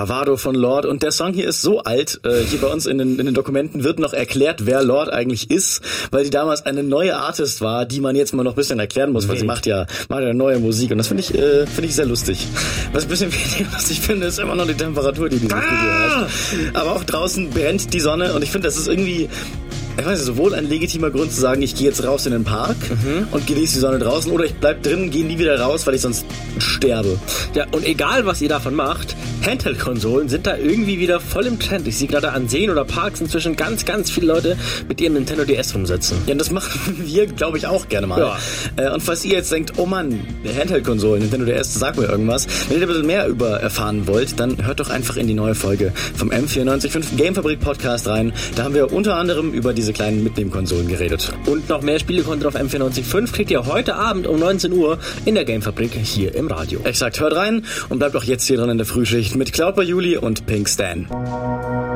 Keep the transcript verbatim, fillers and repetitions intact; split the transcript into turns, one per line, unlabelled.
Bravado von Lord. Und der Song hier ist so alt, äh, hier bei uns in den, in den Dokumenten wird noch erklärt, wer Lord eigentlich ist, weil die damals eine neue Artist war, die man jetzt mal noch ein bisschen erklären muss, weil okay. sie macht ja, macht ja neue Musik. Und das finde ich, äh, finde ich sehr lustig. Was ein bisschen weniger lustig finde, ist immer noch die Temperatur, die dieses Studio herrscht. Aber auch draußen brennt die Sonne und ich finde, das ist irgendwie... Ich weiß nicht, sowohl ein legitimer Grund zu sagen, ich gehe jetzt raus in den Park mhm. und genieße die Sonne draußen, oder ich bleib drin, gehe nie wieder raus, weil ich sonst sterbe.
Ja, und egal, was ihr davon macht, Handheld-Konsolen sind da irgendwie wieder voll im Trend. Ich sehe gerade an Seen oder Parks inzwischen ganz, ganz viele Leute mit ihrem Nintendo D S rumsitzen.
Ja, und das machen wir, glaube ich, auch gerne mal. Ja. Und falls ihr jetzt denkt, oh Mann, Handheld-Konsolen, Nintendo D S, sag mir irgendwas. Wenn ihr ein bisschen mehr über erfahren wollt, dann hört doch einfach in die neue Folge vom M vierundneunzig Komma fünf Gamefabrik Podcast rein. Da haben wir unter anderem über diese kleinen Mitnehmkonsolen geredet.
Und noch mehr Spiele-Content auf M vierundneunzig Komma fünf kriegt ihr heute Abend um neunzehn Uhr in der Gamefabrik hier im Radio.
Exakt, hört rein und bleibt auch jetzt hier dran in der Frühschicht mit Cloud by Juli und Pink Stan.